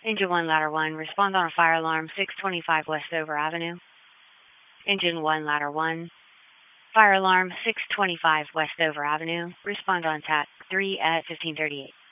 Engine 1, Ladder 1, respond on a fire alarm, 625 West Dover Avenue. Engine 1, Ladder 1, fire alarm, 625 West Dover Avenue. Respond on TAT 3 at 1538.